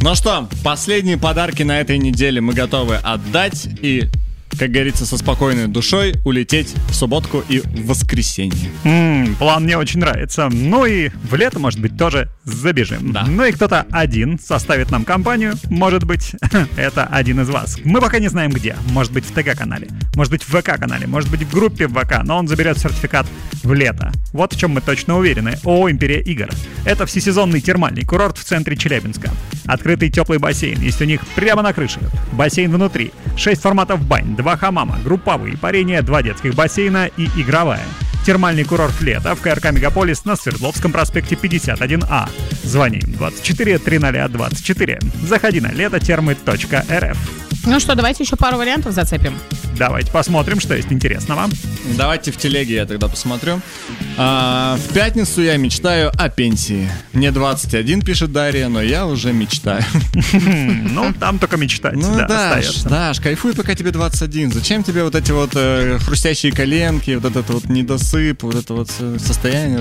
Ну что, последние подарки на этой неделе мы готовы отдать и, как говорится, со спокойной душой улететь в субботку и в воскресенье. План мне очень нравится. Ну и в лето, может быть, тоже забежим. Да. Ну и кто-то один составит нам компанию. Может быть, это один из вас. Мы пока не знаем где. Может быть, в ТГ-канале, может быть, в ВК-канале, может быть, в группе в ВК. Но он заберет сертификат в лето. Вот в чем мы точно уверены. ООО «Империя игр». Это всесезонный термальный курорт в центре Челябинска. Открытый теплый бассейн есть у них прямо на крыше. Бассейн внутри. 6 форматов бань, 2 хамама, групповые, парения, 2 детских бассейна и игровая. Термальный курорт «Лето» в КРК «Мегаполис» на Свердловском проспекте 51А. Звони 24 300 24. Заходи на летотермы.рф. Ну что, давайте еще пару вариантов зацепим. Давайте посмотрим, что есть интересного. Давайте в телеге я тогда посмотрю. В пятницу я мечтаю о пенсии. Мне 21, пишет Дарья, но я уже мечтаю. Ну, там только мечтать, да, остается. Даш, кайфуй, пока тебе 21. Зачем тебе вот эти вот хрустящие коленки, вот этот вот недосып, вот это вот состояние?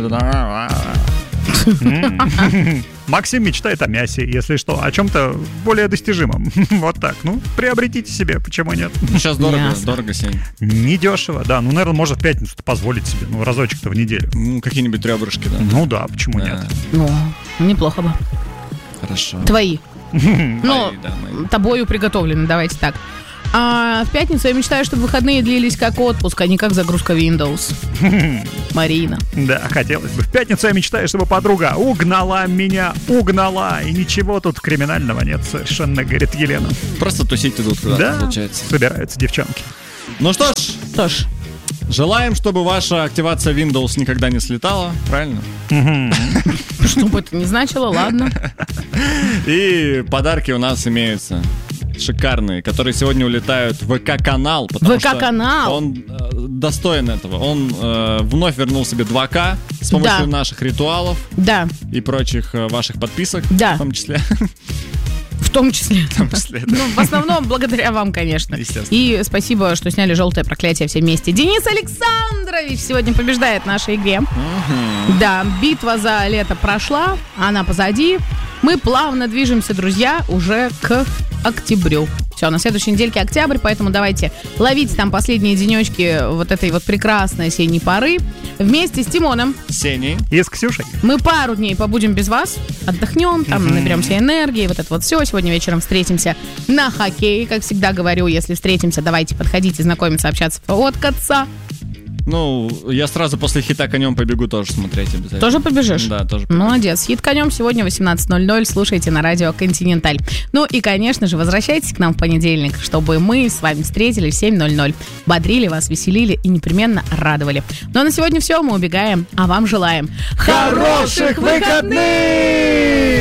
Максим мечтает о мясе, если что, о чем-то более достижимом. Вот так, ну, приобретите себе, почему нет? Сейчас дорого сегодня. Недешево, да, ну, наверное, может в пятницу-то позволить себе, ну, разочек-то в неделю. Ну, какие-нибудь ребрышки, да. Ну да, почему нет? Ну, неплохо бы. Хорошо. Твои. Ну, мои. тобою приготовлены, давайте так. А в пятницу я мечтаю, чтобы выходные длились как отпуск, а не как загрузка Windows. Марина. Да, хотелось бы. В пятницу я мечтаю, чтобы подруга угнала меня, и ничего тут криминального нет совершенно, говорит Елена. Просто тусить идут куда-то, Да, получается. собираются девчонки. Ну что ж, Что ж, желаем, чтобы ваша активация Windows никогда не слетала, правильно? что бы это ни значило, ладно. И подарки у нас имеются шикарные, которые сегодня улетают в ВК-канал. ВК-канал? Что он достоин этого. Он вновь вернул себе 2К с помощью наших ритуалов Да, и прочих ваших подписок, Да. в том числе. в том числе. Да. Ну, в основном благодаря вам, конечно. Естественно. И спасибо, что сняли «Желтое проклятие» все вместе. Денис Александрович сегодня побеждает в нашей игре. Да, битва за лето прошла, она позади. Мы плавно движемся, друзья, уже к октябрю. Все, на следующей недельке октябрь, поэтому давайте ловите там последние денечки вот этой вот прекрасной осенней поры. Вместе с Тимоном, Сеней И с Ксюшей. мы пару дней побудем без вас, отдохнем, там наберемся энергии, вот это вот все. Сегодня вечером встретимся на хоккей. Как всегда говорю, если встретимся, давайте подходите, знакомиться, общаться, фоткаться. Ну, я сразу после хита конем побегу тоже смотреть обязательно. Тоже побежишь? Да, тоже побегу. Молодец. Хит конем сегодня 18:00. Слушайте на радио «Континенталь». Ну и, конечно же, возвращайтесь к нам в понедельник, чтобы мы с вами встретились в 7:00. Бодрили вас, веселили и непременно радовали. Ну а на сегодня все. Мы убегаем, а вам желаем Хороших выходных!